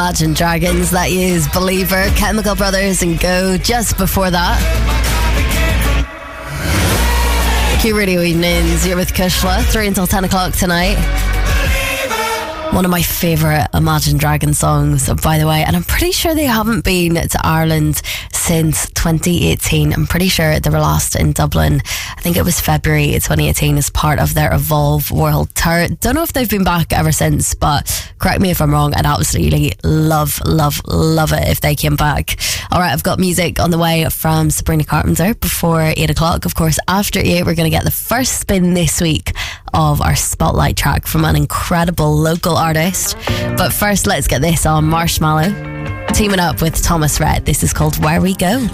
Imagine Dragons, that is Believer, Chemical Brothers and Go. Just before that, Q Radio Evenings, you're with Kushla, 3 until 10 o'clock tonight. One of my favourite Imagine Dragons songs, by the way, and I'm pretty sure they haven't been to Ireland since 2018. I'm pretty sure they were last in Dublin. I think it was February 2018 as part of their Evolve World Tour. Don't know if they've been back ever since, but correct me if I'm wrong. I'd absolutely love it if they came back. Alright, I've got music on the way from Sabrina Carpenter before 8 o'clock. Of course, after 8 we're going to get the first spin this week of our Spotlight track from an incredible local artist. But first, let's get this on. Marshmallow teaming up with Thomas Rhett. This is called Where We Go.